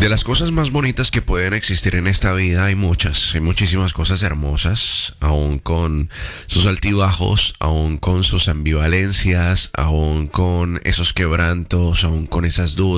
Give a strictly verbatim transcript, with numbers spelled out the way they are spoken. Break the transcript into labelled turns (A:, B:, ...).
A: De las cosas más bonitas que pueden existir en esta vida hay muchas, hay muchísimas cosas hermosas, aún con sus altibajos, aún con sus ambivalencias, aún con esos quebrantos, aún con esas dudas.